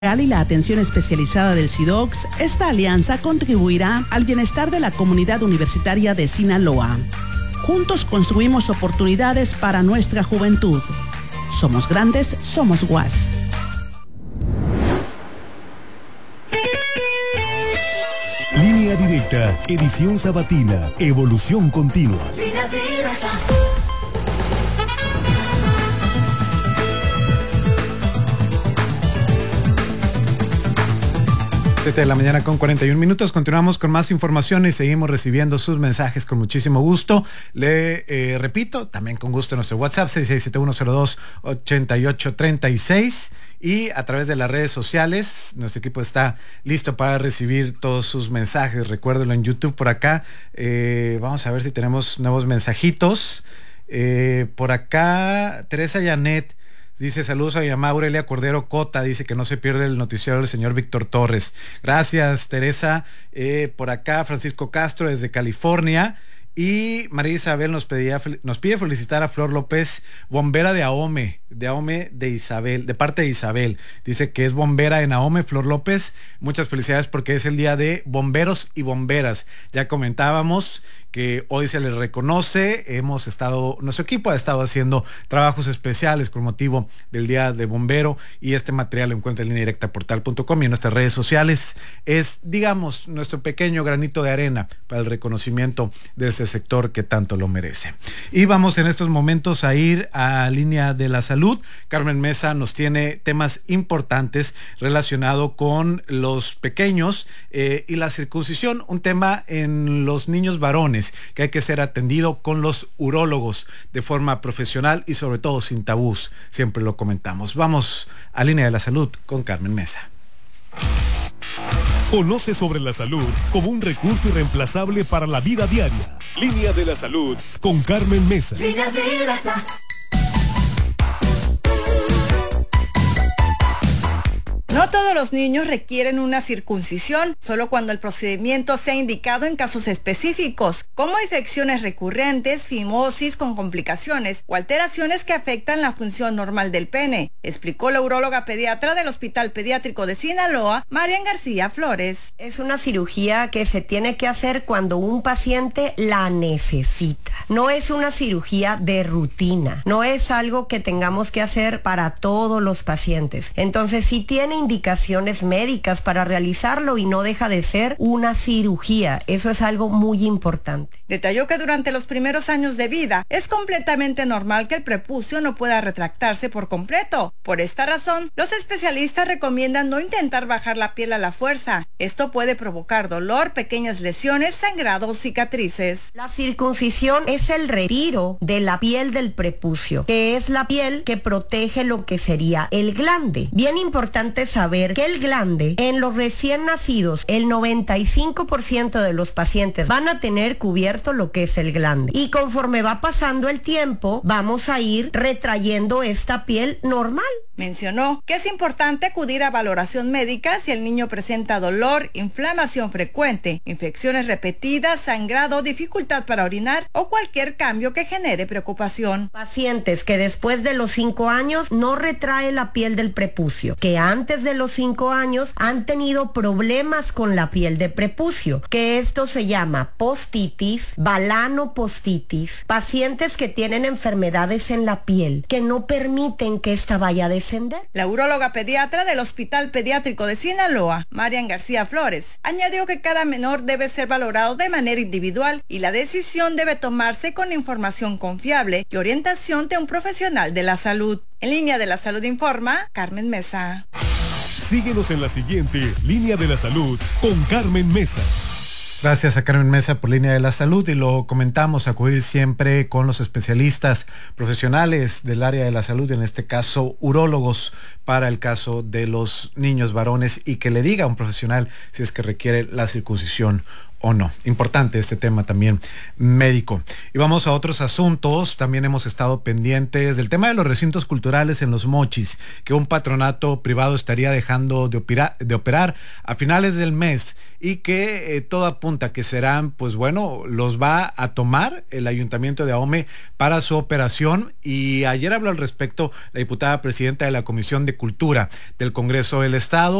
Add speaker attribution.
Speaker 1: y la atención especializada del SIDOCS, esta alianza contribuirá al bienestar de la comunidad universitaria de Sinaloa. Juntos construimos oportunidades para nuestra juventud. Somos grandes, somos UAS.
Speaker 2: Línea Directa, edición sabatina, evolución continua.
Speaker 3: Línea Directa.
Speaker 4: 7 de la mañana con 41 minutos. Continuamos con más información y seguimos recibiendo sus mensajes con muchísimo gusto. Le repito, también con gusto nuestro WhatsApp 6671028836 y a través de las redes sociales. Nuestro equipo está listo para recibir todos sus mensajes. Recuérdelo en YouTube por acá. Vamos a ver si tenemos nuevos mensajitos. Por acá, Teresa Janet dice: saludos a mi mamá Aurelia Cordero Cota, dice que no se pierde el noticiero del señor Víctor Torres. Gracias, Teresa. Por acá, Francisco Castro desde California. Y María Isabel nos pide felicitar a Flor López, bombera de Ahome de Isabel, de parte de Isabel. Dice que es bombera en Ahome, Flor López. Muchas felicidades porque es el día de bomberos y bomberas. Ya comentábamos que hoy se les reconoce. Nuestro equipo ha estado haciendo trabajos especiales con motivo del Día de Bombero, y este material lo encuentra en lineadirectaportal.com y en nuestras redes sociales. Es, digamos, nuestro pequeño granito de arena para el reconocimiento de ese sector que tanto lo merece. Y vamos en estos momentos a ir a Línea de la Salud. Carmen Mesa nos tiene temas importantes relacionados con los pequeños y la circuncisión, un tema en los niños varones que hay que ser atendido con los urólogos de forma profesional y sobre todo sin tabús. Siempre lo comentamos. Vamos a Línea de la Salud con Carmen Mesa.
Speaker 2: Conoce sobre la salud como un recurso irreemplazable para la vida diaria. Línea de la Salud con Carmen Mesa.
Speaker 3: Línea Directa.
Speaker 5: No todos los niños requieren una circuncisión, solo cuando el procedimiento sea indicado en casos específicos, como infecciones recurrentes, fimosis con complicaciones o alteraciones que afectan la función normal del pene, explicó la uróloga pediatra del Hospital Pediátrico de Sinaloa, Marian García Flores.
Speaker 6: Es una cirugía que se tiene que hacer cuando un paciente la necesita. No es una cirugía de rutina, no es algo que tengamos que hacer para todos los pacientes. Entonces, si tiene indicaciones médicas para realizarlo y no deja de ser una cirugía. Eso es algo muy importante.
Speaker 5: Detalló que durante los primeros años de vida es completamente normal que el prepucio no pueda retractarse por completo. Por esta razón, los especialistas recomiendan no intentar bajar la piel a la fuerza. Esto puede provocar dolor, pequeñas lesiones, sangrado o cicatrices.
Speaker 6: La circuncisión es el retiro de la piel del prepucio, que es la piel que protege lo que sería el glande. Bien importante saber que el glande en los recién nacidos, el 95% de los pacientes van a tener cubierto lo que es el glande, y conforme va pasando el tiempo vamos a ir retrayendo esta piel normal.
Speaker 5: Mencionó que es importante acudir a valoración médica si el niño presenta dolor, inflamación frecuente, infecciones repetidas, sangrado, dificultad para orinar o cualquier cambio que genere preocupación.
Speaker 6: Pacientes que después de los 5 años no retrae la piel del prepucio, que antes de los 5 años han tenido problemas con la piel de prepucio, que esto se llama postitis, balanopostitis, pacientes que tienen enfermedades en la piel que no permiten que esta vaya a descender.
Speaker 5: La uróloga pediatra del Hospital Pediátrico de Sinaloa, Marian García Flores, añadió que cada menor debe ser valorado de manera individual y la decisión debe tomarse con información confiable y orientación de un profesional de la salud. En Línea de la Salud informa Carmen Mesa.
Speaker 2: Síguenos en la siguiente Línea de la Salud con Carmen Mesa.
Speaker 4: Gracias a Carmen Mesa por Línea de la Salud, y lo comentamos, acudir siempre con los especialistas profesionales del área de la salud, en este caso urólogos, para el caso de los niños varones, y que le diga a un profesional si es que requiere la circuncisión o no. Importante este tema también médico. Y vamos a otros asuntos. También hemos estado pendientes del tema de los recintos culturales en Los Mochis, que un patronato privado estaría dejando de operar a finales del mes y que todo apunta que serán, pues bueno, los va a tomar el Ayuntamiento de Ahome para su operación. Y ayer habló al respecto la diputada presidenta de la Comisión de Cultura del Congreso del Estado,